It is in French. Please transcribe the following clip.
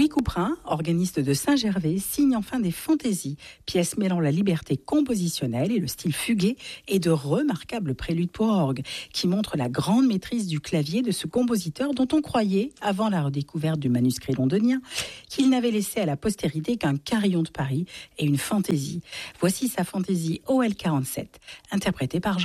Louis Couperin, organiste de Saint-Gervais, signe enfin des fantaisies, pièces mêlant la liberté compositionnelle et le style fugué et de remarquables préludes pour orgue, qui montrent la grande maîtrise du clavier de ce compositeur dont on croyait, avant la redécouverte du manuscrit londonien, qu'il n'avait laissé à la postérité qu'un carillon de Paris et une fantaisie. Voici sa fantaisie OL 47, interprétée par Jean